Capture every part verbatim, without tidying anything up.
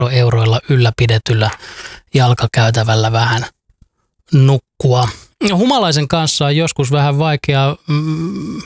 euroilla ylläpidetyllä jalkakäytävällä vähän nukkua. Humalaisen kanssa on joskus vähän vaikea, mm,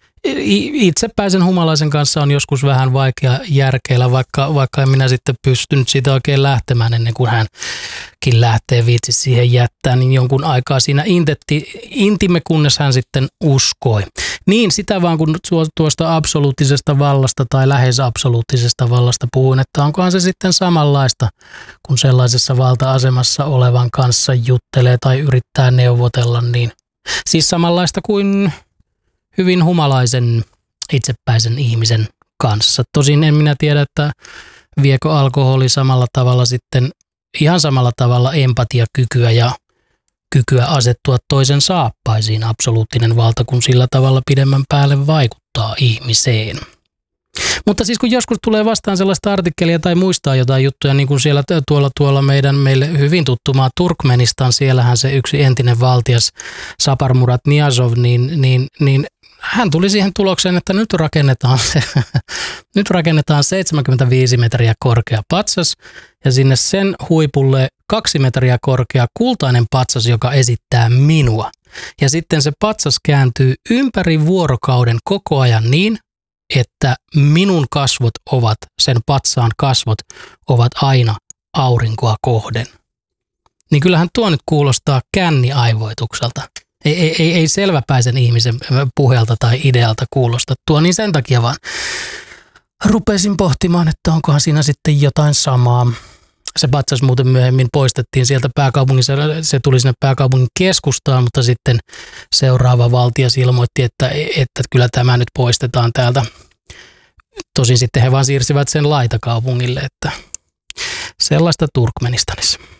itsepäisen humalaisen kanssa on joskus vähän vaikea järkeillä, vaikka, vaikka en minä sitten pystynyt siitä oikein lähtemään ennen kuin hänkin lähtee viitsi siihen jättää, niin jonkun aikaa siinä intetti, intimme, kunnes hän sitten uskoi. Niin sitä vaan kun tuosta absoluuttisesta vallasta tai lähes absoluuttisesta vallasta puhuin, että onkohan se sitten samanlaista, kun sellaisessa valta-asemassa olevan kanssa juttelee tai yrittää neuvotella, niin siis samanlaista kuin hyvin humalaisen itsepäisen ihmisen kanssa. Tosin en minä tiedä, että viekö alkoholi samalla tavalla sitten, ihan samalla tavalla empatiakykyä ja kykyä asettua toisen saappaisiin absoluuttinen valta, kun sillä tavalla pidemmän päälle vaikuttaa ihmiseen. Mutta siis kun joskus tulee vastaan sellaista artikkelia tai muistaa jotain juttuja, niin kuin siellä tuolla, tuolla meidän meille hyvin tuttumaa Turkmenistan, siellähän se yksi entinen valtias Saparmurat Niyazov, niin, niin, niin hän tuli siihen tulokseen, että nyt rakennetaan, se, nyt rakennetaan seitsemänkymmentäviisi metriä korkea patsas ja sinne sen huipulle kaksi metriä korkea kultainen patsas, joka esittää minua. Ja sitten se patsas kääntyy ympäri vuorokauden koko ajan niin, että minun kasvot ovat, sen patsaan kasvot ovat aina aurinkoa kohden. Niin kyllähän tuo nyt kuulostaa känniaivoitukselta. Ei, ei, ei, ei selväpäisen ihmisen puheelta tai idealta kuulosta tuo, niin sen takia vaan rupesin pohtimaan, että onkohan siinä sitten jotain samaa. Se patsas muuten myöhemmin poistettiin sieltä pääkaupungissa, se tuli sinne pääkaupungin keskustaan, mutta sitten seuraava valtias ilmoitti, että, että kyllä tämä nyt poistetaan täältä. Tosin sitten he vaan siirsivät sen laitakaupungille, että sellaista Turkmenistanissa.